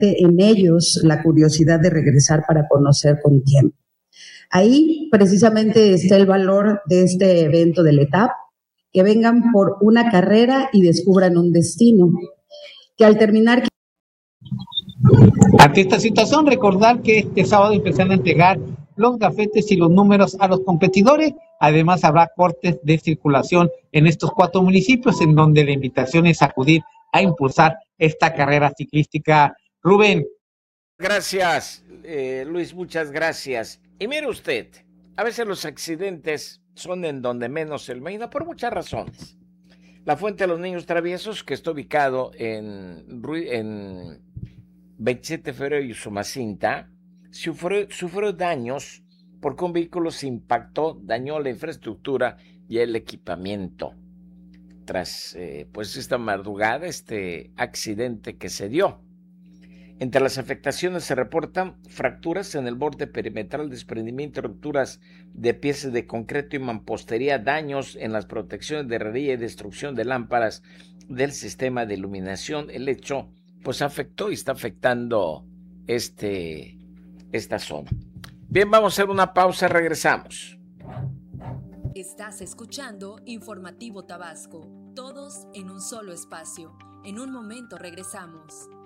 en ellos la curiosidad de regresar para conocer con tiempo. Ahí precisamente está el valor de este evento del ETAP, que vengan por una carrera y descubran un destino, que al terminar... Ante esta situación, recordar que este sábado empezarán a entregar los gafetes y los números a los competidores. Además, habrá cortes de circulación en estos 4 municipios, en donde la invitación es acudir a impulsar esta carrera ciclística. Rubén. Gracias, Luis, muchas gracias. Y mire usted, a veces los accidentes son en donde menos se imagina por muchas razones. La Fuente de los Niños Traviesos, que está ubicado en 27 de febrero y Usumacinta, sufrió daños porque un vehículo se impactó, dañó la infraestructura y el equipamiento. Tras pues esta madrugada, este accidente que se dio. Entre las afectaciones se reportan fracturas en el borde perimetral, desprendimiento de rupturas de piezas de concreto y mampostería, daños en las protecciones de herrería y destrucción de lámparas del sistema de iluminación. El hecho pues afectó y está afectando esta zona. Bien, vamos a hacer una pausa, regresamos. Estás escuchando Informativo Tabasco, todos en un solo espacio. En un momento regresamos.